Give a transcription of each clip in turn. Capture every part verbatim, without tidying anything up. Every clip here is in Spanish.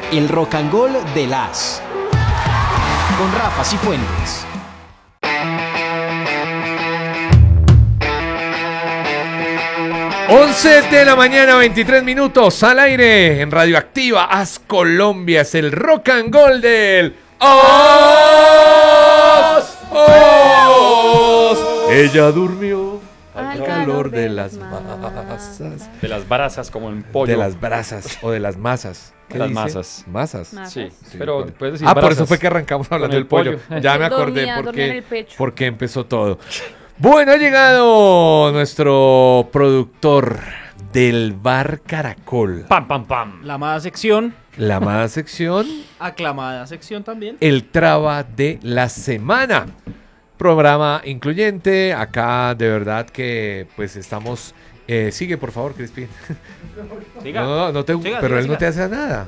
El Rock and Roll de las con Rafa Cifuentes. once de la mañana, veintitrés minutos, al aire en Radioactiva As Colombia. Es el Rock and Roll del As. As. Ella durmió al calor de las masas. De las brasas, como en pollo. De las brasas o de las masas. ¿Qué las dice? masas. ¿Masas? Masas. Sí, sí, pero por... puedes decir Ah, brasas. por eso fue que arrancamos hablando del pollo. pollo. Ya me acordé dormía, por dormía qué, por qué empezó todo. Bueno, ha llegado nuestro productor del Bar Caracol. Pam, pam, pam. La amada sección. La amada sección. Aclamada sección también. El Traba de la Semana. Programa incluyente. Acá de verdad que pues estamos... Eh, sigue, por favor, Crispín. Siga. No, no, no te, siga, pero siga, él siga. no te hace nada.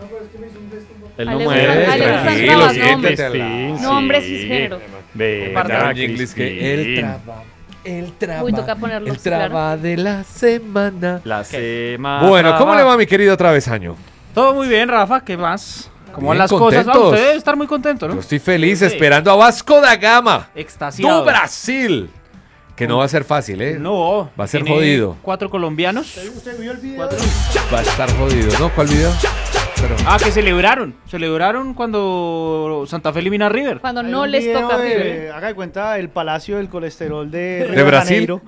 Él no Ale, muere. Ale, tranquilo, Ale, siéntate. Crispín, No, hombre, cisgénero. Verdad, Inglés que el traba, el traba, Uy, toca ponerlo, el sí, traba de la semana. La semana. Bueno, ¿cómo le va, mi querido Travesaño? Todo muy bien, Rafa. ¿Qué más? ¿Cómo van Bien, las cosas? Ah, contentos. usted debe estar muy contento, ¿no? Yo estoy feliz Sí. esperando a Vasco da Gama Extasiado. do Brasil. Que no va a ser fácil, ¿eh? No. Va a ser tiene jodido. Cuatro colombianos. ¿Usted vio el video? Cuatro. Va a estar jodido, ¿no? ¿Cuál video? Pero... Ah, que celebraron. Celebraron cuando Santa Fe elimina a River. Cuando Hay no un les video toca de- River. Haga de cuenta el palacio del colesterol de, ¿De Río Brasil? Janeiro,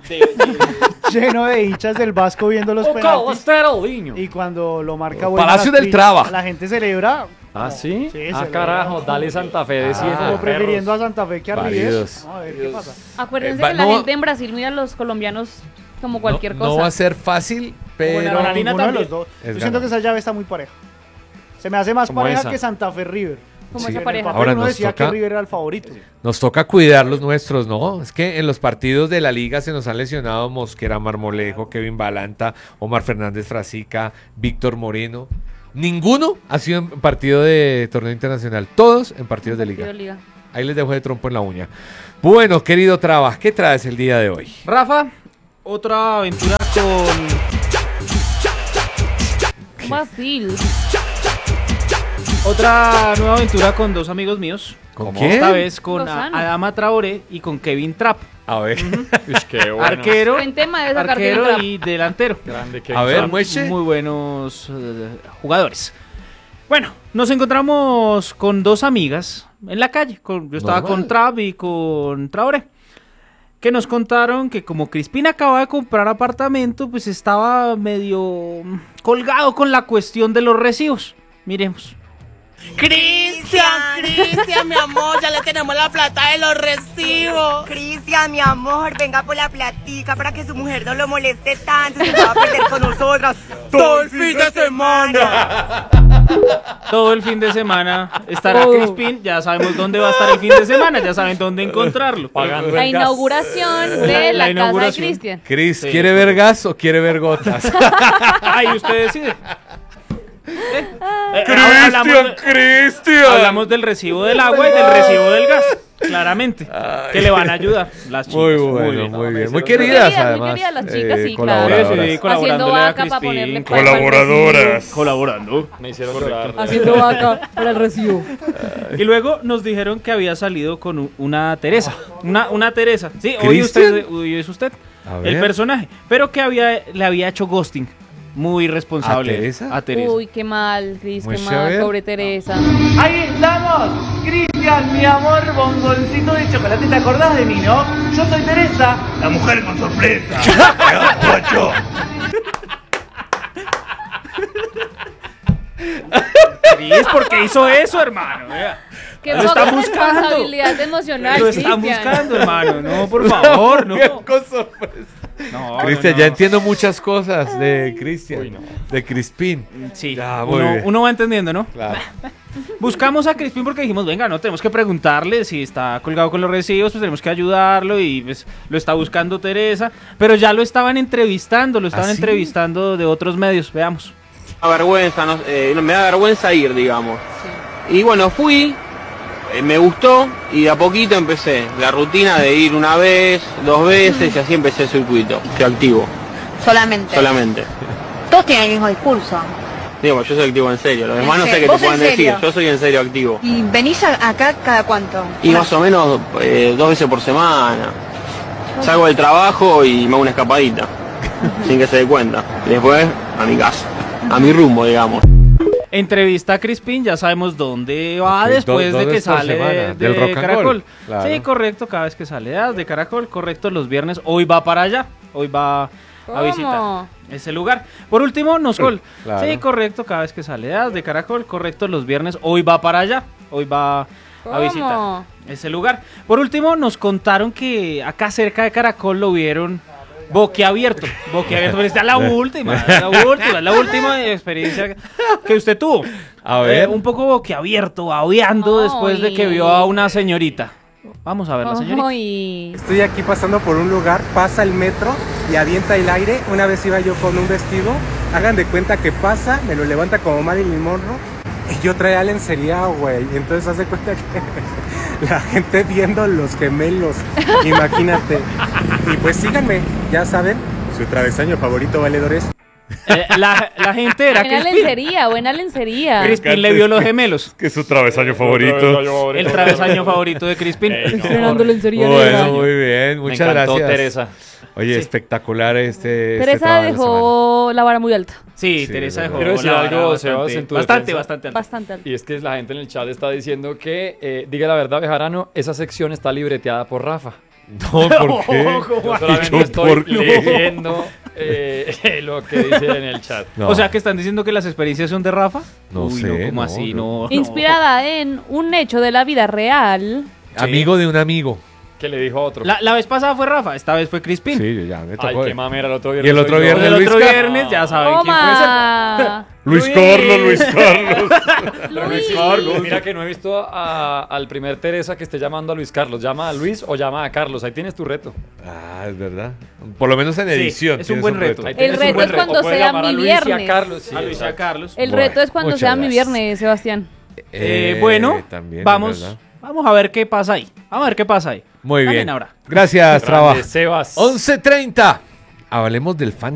lleno de hinchas del Vasco viendo los penaltis. Y cuando lo marca El Bueno Palacio las del Trillas, Traba. la gente celebra. ¿Ah, sí? Sí, ah, se carajo, ve. dale Santa Fe de cien. Como prefiriendo a Santa Fe que a River. Válidos. No, a ver qué pasa. Acuérdense Eh, va- que la no- gente en Brasil mira a los colombianos como cualquier no, cosa. no va a ser fácil, pero... Buena No, Bananina ninguno de también. los dos. Es Yo siento gana. que esa llave está muy pareja. Se me hace más Como pareja esa. que Santa Fe River. Como Sí. esa En el pareja. papel Ahora uno nos decía toca- que River era el favorito. Nos toca cuidar los nuestros, ¿no? Es que en los partidos de la liga se nos han lesionado Mosquera, Marmolejo, Kevin Balanta, Omar Fernández Frasica, Víctor Moreno. Ninguno ha sido en partido de torneo internacional. Todos en partidos de liga. Partido Liga. Ahí les dejo de trompo en la uña. Bueno, querido Traba, ¿qué traes el día de hoy? Rafa, otra aventura con... Brasil. Otra nueva aventura con dos amigos míos. ¿Con Como quién? Esta vez con Lozano. a- Adama Traoré y con Kevin Trapp. A ver, Ush, qué bueno. Arquero, En tema de sacar arquero Kevin Trapp. y delantero. Grande que a ver, Trump. mueche. Muy buenos eh, jugadores. Bueno, nos encontramos con dos amigas en la calle. Con- yo estaba Normal. con Trapp y con Traoré. Que nos contaron que como Crispín acaba de comprar apartamento, pues estaba medio mm, colgado con la cuestión de los recibos. Miremos. Cristian, Cristian, mi amor, ya le tenemos la plata de los recibos. Cristian, mi amor, venga por la platica para que su mujer no lo moleste tanto, se va a perder con nosotras Todo el fin de semana. Todo el fin de semana estará Crispín. Ya sabemos dónde va a estar el fin de semana. Ya saben dónde encontrarlo. Pagando La el gas. inauguración de La- la, la casa de inauguración. Cristian. Cris, Sí. ¿quiere ver gas o quiere ver gotas? Ahí usted decide. Eh, eh, Cristian, hablamos, Cristian. hablamos del recibo del agua y del recibo del gas. Claramente. Que le van a ayudar las chicas. Muy bueno, bien. muy bien. Muy Muy queridas, queridas, muy además. queridas las chicas, eh, sí, claro. colaboradoras. Sí, sí, colaborándole Haciendo a vaca para Crispín. ponerle Colaboradoras. Colaborando. Me hicieron llorar. Haciendo vaca para el recibo. Y luego nos dijeron que había salido con u- una Teresa. Una, una Teresa. Sí, hoy ¿Cristian? usted, hoy es usted. A El ver. personaje. Pero que había, le había hecho ghosting. Muy irresponsable. ¿A Teresa? A Teresa. Uy, qué mal, Cris, qué Muestra, a mal, ver. pobre Teresa. Ahí estamos, Cristian, mi amor, bomboncito de chocolate. ¿Te acordás de mí, no? Yo soy Teresa, la mujer con sorpresa. Cris, ¿por qué hizo eso, hermano? Vea. Qué Lo está poca buscando. responsabilidad emocional, Lo están Cristian. buscando, hermano. No, por favor, no. Con sorpresa. No, Cristian, no, ya no. entiendo muchas cosas de Cristian, Uy, no. de Crispín. Sí, Ya, muy uno, bien. uno va entendiendo, ¿no? Claro. Buscamos a Crispín porque dijimos, venga, no, tenemos que preguntarle si está colgado con los recibos, pues tenemos que ayudarlo y pues lo está buscando Teresa, pero ya lo estaban entrevistando, lo estaban ¿Ah, sí? entrevistando de otros medios, veamos. Me da vergüenza, no, eh, no, me da vergüenza ir, digamos. Y bueno, fui, eh, me gustó y de a poquito empecé la rutina de ir una vez, dos veces y así empecé el circuito, que activo, solamente. solamente. Todos tienen el mismo discurso. Digo, yo soy activo en serio. Los demás no sé qué te ¿Vos en pueden decir. serio? Yo soy en serio activo. ¿Y venís a- acá cada cuánto? Y más o menos eh, dos veces por semana. Salgo del trabajo y me hago una escapadita. Sin que se dé cuenta. Y después a mi casa. A mi rumbo, digamos. Entrevista a Crispín, ya sabemos dónde va Ok, después do- de dos que veces por sale semana, de, del de Rock and Caracol. Roll, claro. Sí, correcto, cada vez que sale ah, de Caracol, correcto, los viernes. Hoy va para allá, hoy va a ¿Cómo? visitar ese lugar. Por último, Noscol. Claro. Sí, correcto, cada vez que sale ah, de Caracol, correcto, los viernes. Hoy va para allá, hoy va a ¿Cómo? visitar ese lugar. Por último, nos contaron que acá cerca de Caracol lo vieron boquiabierto. Boquiabierto, pero esta es la última, es la última, es la última experiencia que usted tuvo. A ver. Eh, un poco boquiabierto, babeando Ay. después de que vio a una señorita. Vamos a ver la señorita. Ay. Estoy aquí pasando por un lugar, pasa el metro y avienta el aire. Una vez iba yo con un vestido, hagan de cuenta que pasa, me lo levanta como Marilyn Monroe y yo traía lencería, güey. Entonces hace cuenta que la gente viendo los gemelos, imagínate. Y pues síganme, ya saben, su travesaño favorito, valedores. Eh, la, la gente era Buena Crispín. lencería, buena lencería. Crispín le vio los gemelos. Que es su travesaño favorito. El travesaño favorito de Crispín. Estrenando lencería de Bueno, año. muy bien, muchas Me encantó, gracias. Teresa. Oye, Sí. espectacular este. este Teresa trabajo de la semana. dejó la vara muy alta. Sí, Sí, Teresa es dejó verdad. Quiero decir la algo, vara Sebas, bastante, en tu bastante, defensa. bastante alta. Bastante alta. Y es que la gente en el chat está diciendo que, eh, diga la verdad, Bejarano, esa sección está libreteada por Rafa. No, ¿por qué? Yo solamente ¿Yo estoy por qué? leyendo eh, lo que dice en el chat. No. O sea, que están diciendo que las experiencias son de Rafa. No Uy, sé, no, ¿cómo no, así? no. No, no. Inspirada en un hecho de la vida real. Amigo de un amigo. Que le dijo a otro. La, la vez pasada fue Rafa, esta vez fue Crispín. Sí, ya me Ay, tocó. qué mamera, el otro viernes. Y el otro soy yo. viernes El Luis otro Car- viernes ya saben quién puede ser. Toma. Luis Luis. Carlos, Luis Carlos. Luis. Carlos. Mira que no he visto a- al primer Teresa que esté llamando a Luis Carlos. ¿Llama a Luis o llama a Carlos? Ahí tienes tu reto. Ah, es verdad. Por lo menos en Sí, edición. es un tienes buen reto. Ahí El tienes un reto buen es cuando O puedes sea llamar a mi Luis y a viernes. Carlos. Sí, A Luis y a exacto. Carlos. El Bueno, reto es cuando muchas sea mi gracias. viernes, Sebastián. Eh, bueno, también, es vamos, verdad. vamos a ver qué pasa ahí. Vamos a ver qué pasa ahí. Muy Dale, bien. Nora. Gracias, Grande, Traba. Sebas. once treinta. Hablemos del fan